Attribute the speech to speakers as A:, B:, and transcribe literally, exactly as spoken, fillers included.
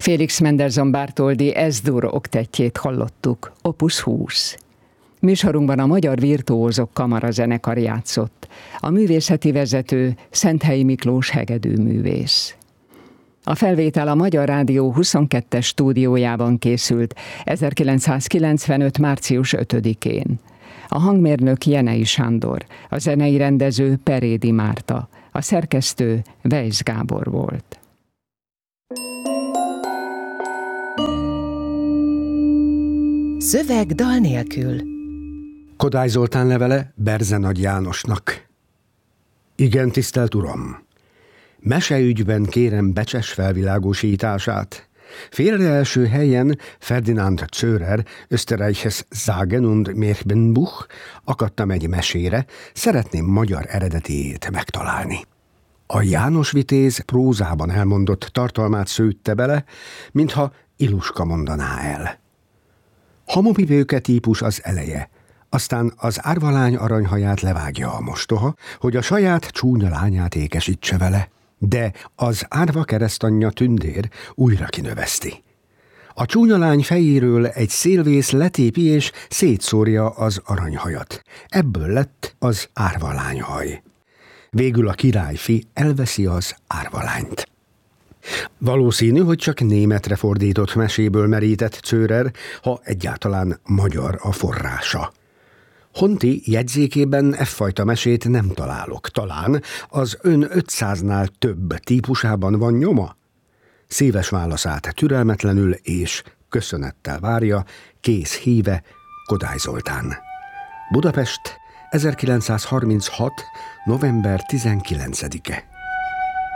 A: Félix Mendelssohn Bartholdy S-dur oktettjét hallottuk, opus húsz. Műsorunkban a Magyar Virtuózok Kamarazenekar játszott, a művészeti vezető Szenthelyi Miklós hegedűművész. A felvétel a Magyar Rádió huszonkettes stúdiójában készült ezerkilencszázkilencvenöt. március ötödikén. A hangmérnök Jenei Sándor, a zenei rendező Perédi Márta, a szerkesztő Weisz Gábor volt.
B: Szöveg dal nélkül.
C: Kodály Zoltán levele Berze Nagy Jánosnak. Igen, tisztelt Uram! Meseügyben kérem becses felvilágosítását. Félre első helyen Ferdinand Zörer, Österreiches Sagen und Märchenbuch, akadtam egy mesére, szeretném magyar eredetiét megtalálni. A János Vitéz prózában elmondott tartalmát szőtte bele, mintha Iluska mondaná el. Hamupipőke típus az eleje, aztán az árvalány aranyhaját levágja a mostoha, hogy a saját csúnya lányát ékesítse vele, de az árva keresztanyja Tündér újra kinöveszti. A csúnya lány fejéről egy szélvész letépi és szétszórja az aranyhajat. Ebből lett az árvalányhaj. Végül a királyfi elveszi az árvalányt. Valószínű, hogy csak németre fordított meséből merített Zörer, ha egyáltalán magyar a forrása. Honti jegyzékében effajta mesét nem találok. Talán az ön ötszáznál több típusában van nyoma? Szíves válaszát türelmetlenül és köszönettel várja, kész híve Kodály Zoltán. Budapest, ezerkilencszázharminchat. november tizenkilencedike.